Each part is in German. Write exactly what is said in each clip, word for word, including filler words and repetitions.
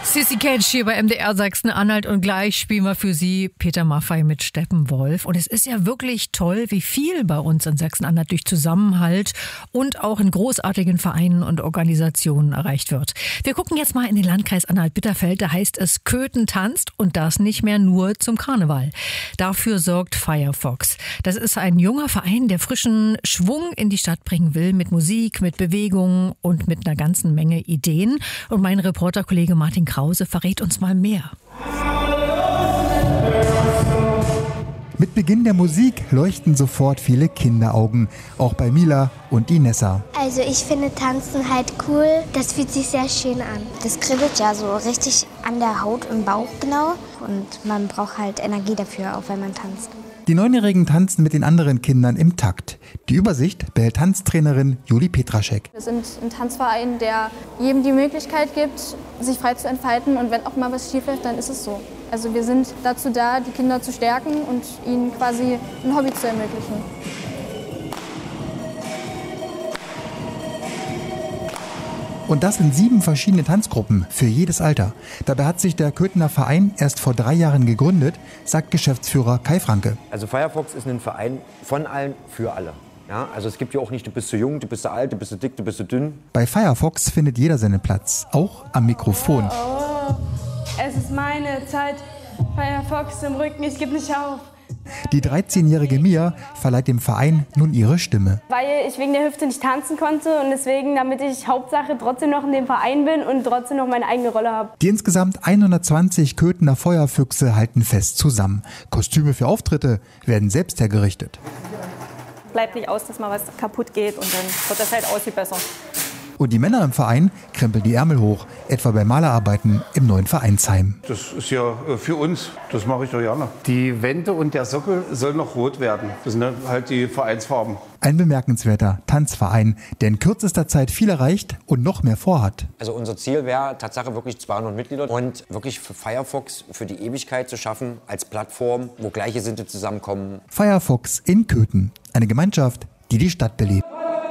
Sissy Catch hier bei M D R Sachsen-Anhalt und gleich spielen wir für Sie Peter Maffay mit Steppenwolf. Und es ist ja wirklich toll, wie viel bei uns in Sachsen-Anhalt durch Zusammenhalt und auch in großartigen Vereinen und Organisationen erreicht wird. Wir gucken jetzt mal in den Landkreis Anhalt-Bitterfeld. Da heißt es, Köthen tanzt und das nicht mehr nur zum Karneval. Dafür sorgt Firefox. Das ist ein junger Verein, der frischen Schwung in die Stadt bringen will mit Musik, mit Bewegung und mit einer ganzen Menge Ideen. Und mein Reporterkollege Martin Krause verrät uns mal mehr. Mit Beginn der Musik leuchten sofort viele Kinderaugen, auch bei Mila und Inessa. Also ich finde Tanzen halt cool, das fühlt sich sehr schön an. Das kribbelt ja so richtig an der Haut im Bauch genau und man braucht halt Energie dafür, auch wenn man tanzt. Die Neunjährigen tanzen mit den anderen Kindern im Takt. Die Übersicht behält Tanztrainerin Juli Petraschek. Wir sind ein Tanzverein, der jedem die Möglichkeit gibt, sich frei zu entfalten. Und wenn auch mal was schiefläuft, dann ist es so. Also wir sind dazu da, die Kinder zu stärken und ihnen quasi ein Hobby zu ermöglichen. Und das in sieben verschiedene Tanzgruppen für jedes Alter. Dabei hat sich der Köthener Verein erst vor drei Jahren gegründet, sagt Geschäftsführer Kai Franke. Also Firefox ist ein Verein von allen für alle. Ja, also es gibt ja auch nicht, du bist zu jung, du bist zu alt, du bist zu dick, du bist zu dünn. Bei Firefox findet jeder seinen Platz, auch am Mikrofon. Oh, es ist meine Zeit. Firefox im Rücken, ich gebe nicht auf. Die dreizehnjährige Mia verleiht dem Verein nun ihre Stimme. Weil ich wegen der Hüfte nicht tanzen konnte und deswegen, damit ich Hauptsache trotzdem noch in dem Verein bin und trotzdem noch meine eigene Rolle habe. Die insgesamt hundertzwanzig Köthener Feuerfüchse halten fest zusammen. Kostüme für Auftritte werden selbst hergerichtet. Bleibt nicht aus, dass mal was kaputt geht und dann wird das halt aussieht besser. Und die Männer im Verein krempeln die Ärmel hoch, etwa bei Malerarbeiten im neuen Vereinsheim. Das ist ja für uns, das mache ich doch gerne. Die Wände und der Sockel sollen noch rot werden. Das sind halt die Vereinsfarben. Ein bemerkenswerter Tanzverein, der in kürzester Zeit viel erreicht und noch mehr vorhat. Also unser Ziel wäre Tatsache wirklich zweihundert Mitglieder und wirklich für Firefox für die Ewigkeit zu schaffen als Plattform, wo Gleichgesinnte zusammenkommen. Firefox in Köthen, eine Gemeinschaft, die die Stadt belebt.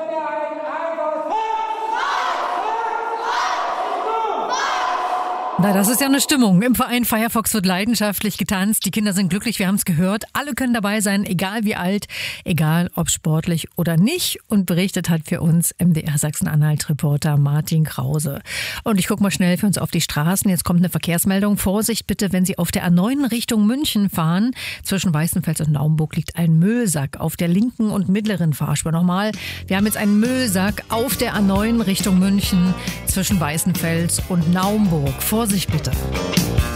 Na, das ist ja eine Stimmung. Im Verein Firefox wird leidenschaftlich getanzt. Die Kinder sind glücklich, wir haben es gehört. Alle können dabei sein, egal wie alt, egal ob sportlich oder nicht. Und berichtet hat für uns M D R Sachsen-Anhalt-Reporter Martin Krause. Und ich gucke mal schnell für uns auf die Straßen. Jetzt kommt eine Verkehrsmeldung. Vorsicht bitte, wenn Sie auf der A neun Richtung München fahren. Zwischen Weißenfels und Naumburg liegt ein Müllsack auf der linken und mittleren Fahrspur. Nochmal, wir haben jetzt einen Müllsack auf der A neun Richtung München zwischen Weißenfels und Naumburg. Vorsicht bitte.